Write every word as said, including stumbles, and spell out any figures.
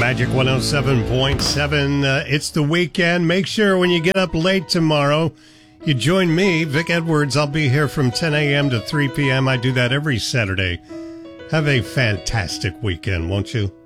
Magic one oh seven point seven. Uh, it's the weekend. Make sure when you get up late tomorrow, you join me, Vic Edwards. I'll be here from ten a.m. to three p.m. I do that every Saturday. Have a fantastic weekend, won't you?